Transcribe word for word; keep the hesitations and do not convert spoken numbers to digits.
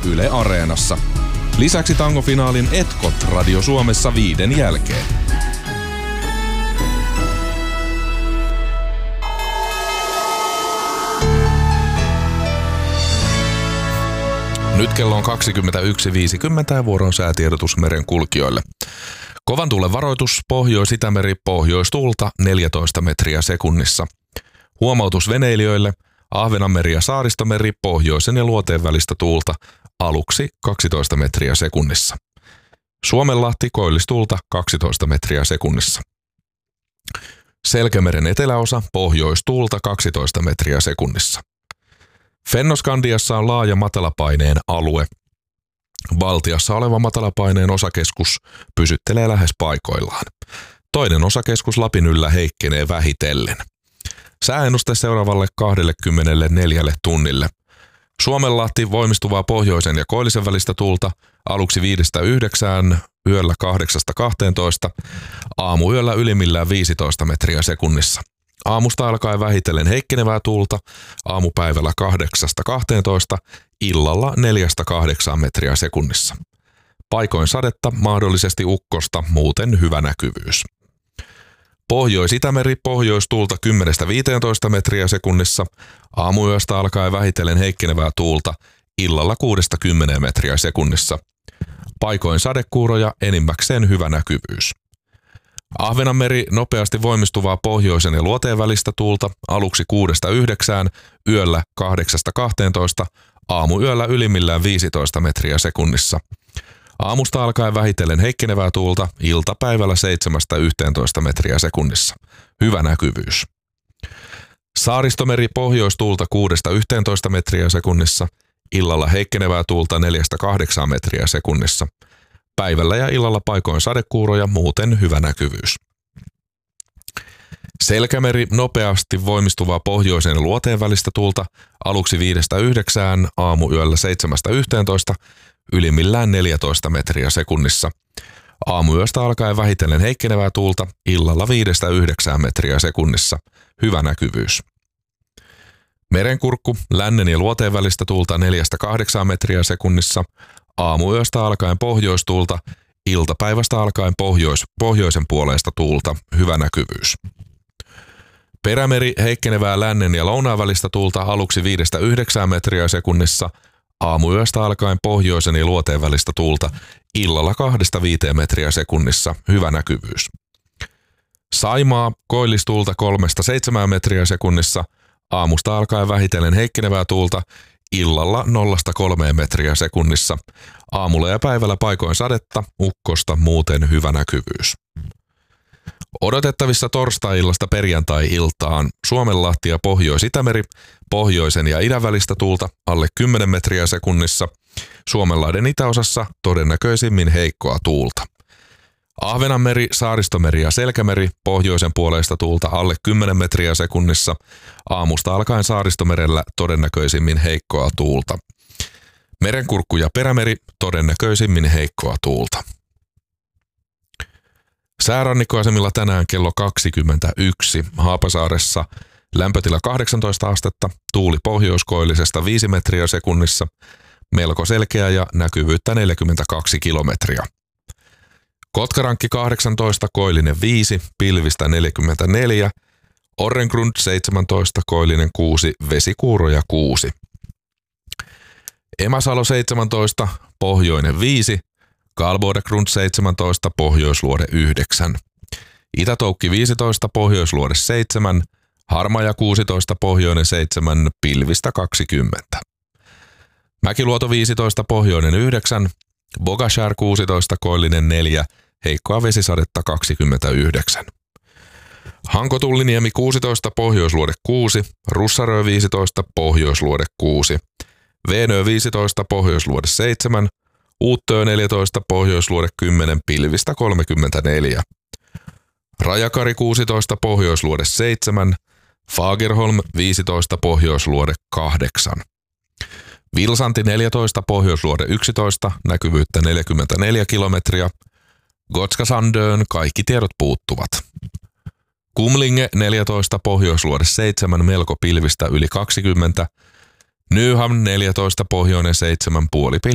Yle Areenassa. Lisäksi tangofinaalin etkot Radio Suomessa viiden jälkeen. Nyt kello on kaksikymmentäyksi viisikymmentä ja vuoron säätiedotus merenkulkijoille. Kovan tuulen varoitus, Pohjois-Itämeri, pohjoistuulta neljätoista metriä sekunnissa. Huomautus veneilijöille, Ahvenanmeri ja Saaristomeri, pohjoisen ja luoteen välistä tuulta, aluksi kaksitoista metriä sekunnissa. Suomenlahti, koillistuulta kaksitoista metriä sekunnissa. Selkämeren eteläosa, pohjoistuulta kaksitoista metriä sekunnissa. Fennoskandiassa on laaja matalapaineen alue. Baltiassa oleva matalapaineen osakeskus pysyttelee lähes paikoillaan. Toinen osakeskus Lapin yllä heikkenee vähitellen. Sääennuste seuraavalle kaksikymmentäneljä tunnille. Suomenlahti voimistuvaa pohjoisen ja koillisen välistä tuulta aluksi viidestä yhdeksään, yöllä kahdeksasta kahteentoista, aamuyöllä ylimmillään viisitoista metriä sekunnissa. Aamusta alkaen vähitellen heikkenevää tuulta, aamupäivällä kahdeksasta kahteentoista, illalla neljästä kahdeksaan metriä sekunnissa. Paikoin sadetta, mahdollisesti ukkosta, muuten hyvä näkyvyys. Pohjois-Itämeri, pohjoistuulta kymmenestä viiteentoista metriä sekunnissa, aamuyöstä alkaen vähitellen heikkenevää tuulta, illalla kuudesta kymmeneen metriä sekunnissa. Paikoin sadekuuroja, enimmäkseen hyvä näkyvyys. Ahvenanmeri, nopeasti voimistuvaa pohjoisen ja luoteen välistä tuulta, aluksi kuudesta yhdeksään, yöllä kahdeksasta kahteentoista, aamuyöllä ylimmillään viisitoista metriä sekunnissa. Aamusta alkaen vähitellen heikkenevää tuulta, iltapäivällä seitsemästä yhteentoista metriä sekunnissa. Hyvä näkyvyys. Saaristomeri, pohjoistuulta kuudesta yhteentoista metriä sekunnissa, illalla heikkenevää tuulta neljästä kahdeksaan metriä sekunnissa. Päivällä ja illalla paikoin sadekuuroja, muuten hyvä näkyvyys. Selkämeri, nopeasti voimistuvaa pohjoisen ja luoteen välistä tuulta, aluksi viidestä yhdeksään, aamuyöllä seitsemästä yhteentoista, ylimmillään neljätoista metriä sekunnissa. Aamuyöstä alkaen vähitellen heikkenevää tuulta, illalla viidestä yhdeksään metriä sekunnissa. Hyvä näkyvyys. Merenkurkku, lännen ja luoteen välistä tuulta neljästä kahdeksaan metriä sekunnissa. Aamuyöstä alkaen pohjoistuulta, iltapäivästä alkaen pohjois, pohjoisen puoleista tuulta, hyvä näkyvyys. Perämeri, heikkenevää lännen ja lounaan välistä tuulta aluksi viidestä yhdeksään metriä sekunnissa, aamuyöstä alkaen pohjoisen ja luoteen välistä tuulta, illalla kahdesta viiteen metriä sekunnissa, hyvä näkyvyys. Saimaa, koillistuulta kolmesta seitsemään metriä sekunnissa, aamusta alkaen vähitellen heikkenevää tuulta, illalla nollasta kolmeen metriä sekunnissa. Aamulla ja päivällä paikoin sadetta, ukkosta, muuten hyvä näkyvyys. Odotettavissa torstai-illasta perjantai-iltaan Suomenlahti ja Pohjois-Itämeri, pohjoisen ja idän välistä tuulta alle kymmenen metriä sekunnissa. Suomenlahden itäosassa todennäköisimmin heikkoa tuulta. Ahvenanmeri, Saaristomeri ja Selkämeri, pohjoisen puoleista tuulta alle kymmenen metriä sekunnissa. Aamusta alkaen Saaristomerellä todennäköisimmin heikkoa tuulta. Merenkurkku ja Perämeri, todennäköisimmin heikkoa tuulta. Säärannikkoasemilla tänään kello kaksikymmentäyksi. Haapasaaressa lämpötila kahdeksantoista astetta, tuuli pohjoiskoillisesta viisi metriä sekunnissa, melko selkeä ja näkyvyyttä neljäkymmentäkaksi kilometriä. Kotkarankki kahdeksantoista, koillinen viisi, pilvistä neljäkymmentäneljä, Orrengrund seitsemäntoista, koillinen kuusi, vesikuuroja kuusi. Emasalo seitsemäntoista, pohjoinen viisi, Karlbodegrund seitsemäntoista, pohjoisluode yhdeksän. Itätoukki viisitoista, pohjoisluode seitsemän, Harmaja kuusitoista, pohjoinen seitsemän, pilvistä kaksikymmentä. Mäkiluoto viisitoista, pohjoinen yhdeksän, Bogashär kuusitoista, koillinen neljä, heikkoa vesisadetta kaksikymmentäyhdeksän. Hanko-Tulliniemi kuusitoista, pohjoisluode kuusi, Russarö viisitoista, pohjoisluode kuusi, Veenö viisitoista, pohjoisluode seitsemän, Uuttöö neljätoista, pohjoisluode kymmenen, pilvistä kolmekymmentäneljä. Rajakari kuusitoista, pohjoisluode seitsemän, Fagerholm viisitoista, pohjoisluode kahdeksan. Vilsanti neljätoista, pohjoisluode yksitoista, näkyvyyttä neljäkymmentäneljä kilometriä. Gotska Sandön kaikki tiedot puuttuvat. Kumlinge neljätoista, pohjoisluode seitsemän, melko pilvistä yli kaksikymmentä. Nyhamn neljätoista, pohjoinen seitsemän, puoli pilvistä.